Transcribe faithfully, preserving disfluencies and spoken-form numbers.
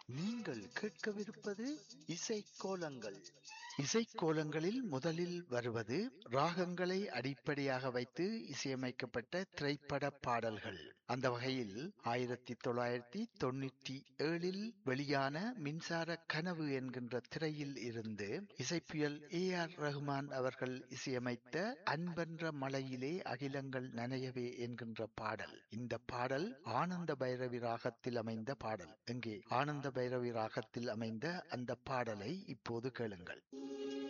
நீங்கள் கேட்கவிருப்பது இசைக்கோலங்கள். இசைக்கோலங்களில் முதலில் வருவது ராகங்களை அடிப்படையாக வைத்து இசையமைக்கப்பட்ட திரைப்பட பாடல்கள். அந்த வகையில் ஆயிரத்தி தொள்ளாயிரத்தி தொண்ணூற்றி ஏழில் வெளியான மின்சார கனவு என்கின்ற திரையில் இருந்து இசைப்புயல் ஏ ஆர் ரஹ்மான் அவர்கள் இசையமைத்த அன்பென்ற மழையிலே அகிலங்கள் நனையவே என்கின்ற பாடல். இந்த பாடல் ஆனந்த பைரவி ராகத்தில் அமைந்த பாடல். இங்கே ஆனந்த பைரவி ராகத்தில் அமைந்த அந்த பாடலை இப்போது கேளுங்கள்.